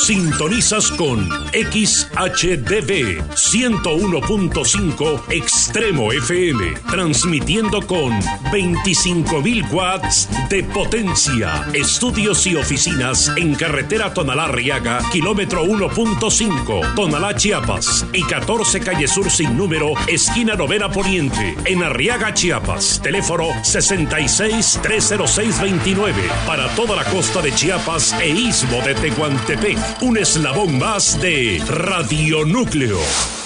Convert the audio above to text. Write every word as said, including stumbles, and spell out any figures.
Sintonizas con X H D V ciento uno punto cinco Extremo F M, transmitiendo con veinticinco mil watts de potencia. Estudios y oficinas en carretera Tonalá-Arriaga, kilómetro uno punto cinco, Tonalá, Chiapas, y catorce calle Sur sin número, esquina Novena Poniente, en Arriaga, Chiapas. Teléfono sesenta y seis, trescientos seis, veintinueve. Para toda la costa de Chiapas e istmo de Tehuantepec. Un eslabón más de Radio Núcleo.